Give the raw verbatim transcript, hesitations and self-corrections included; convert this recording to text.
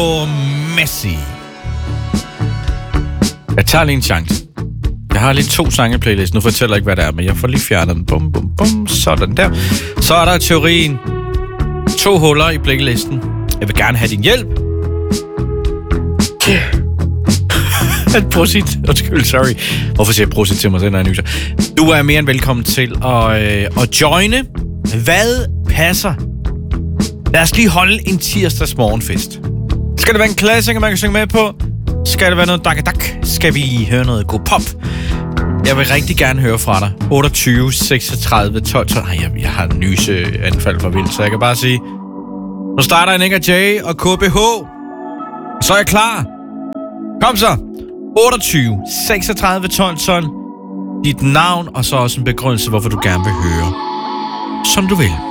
Messi. Jeg tager lige en chance. Jeg har lige to sange i playlist. Nu fortæller jeg ikke, hvad det er, men jeg får lige fjernet den. Bum, bum, bum. Sådan der. Så er der teorien. To huller i playlisten. Jeg vil gerne have din hjælp. Prosit. Undskyld, sorry. Hvorfor siger jeg prosit til mig selv, når jeg nyser? Du er mere end velkommen til at, øh, at joine. Hvad passer? Lad os lige holde en tirsdags morgenfest. Skal det være en klassiker, man kan synge med på? Skal det være noget dak-dak? Skal vi høre noget god pop? Jeg vil rigtig gerne høre fra dig. otteogtyve seksogtredive tolv tolv. Ej, jeg, jeg har en nyseanfald for vildt, så jeg kan bare sige... Nu starter Nick og Jay og K B H. Så er jeg klar. Kom så. otteogtyve seksogtredive tolv tolv. Dit navn, og så også en begrundelse, hvorfor du gerne vil høre. Som du vil.